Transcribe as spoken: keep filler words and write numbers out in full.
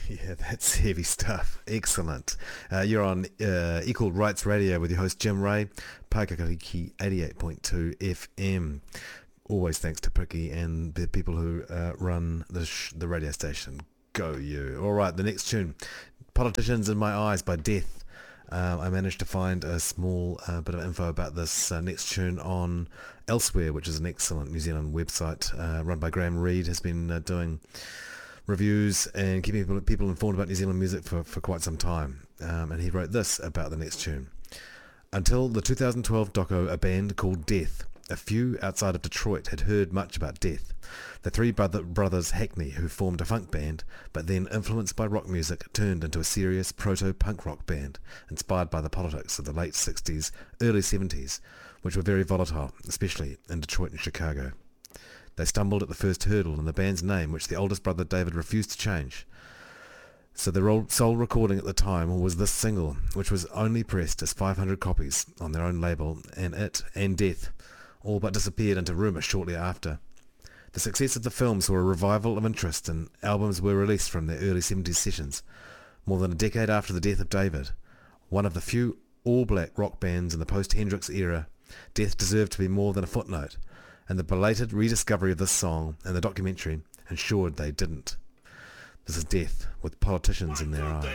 Yeah, that's heavy stuff. Excellent. Uh, you're on uh, Equal Rights Radio with your host Jim Ray, Paikakariki eighty-eight point two F M. Always thanks to Pricky and the people who uh, run the, sh- the radio station. Go you. All right, the next tune, Politicians in My Eyes by Death. Uh, I managed to find a small uh, bit of info about this uh, next tune on Elsewhere, which is an excellent New Zealand website uh, run by Graham Reed, has been uh, doing reviews and keeping people, people informed about New Zealand music for, for quite some time. Um, and he wrote this about the next tune. Until the two thousand twelve doco, a band called Death. A few outside of Detroit had heard much about Death, the three brother, brothers Hackney who formed a funk band, but then influenced by rock music turned into a serious proto-punk rock band, inspired by the politics of the late sixties, early seventies, which were very volatile, especially in Detroit and Chicago. They stumbled at the first hurdle in the band's name, which the oldest brother David refused to change. So their sole recording at the time was this single, which was only pressed as five hundred copies on their own label, and it, and Death, all but disappeared into rumour shortly after. The success of the film saw a revival of interest, and albums were released from their early seventies sessions. More than a decade after the death of David, one of the few all-black rock bands in the post-Hendrix era, Death deserved to be more than a footnote, and the belated rediscovery of this song and the documentary ensured they didn't. This is Death with Politicians in Their Eyes.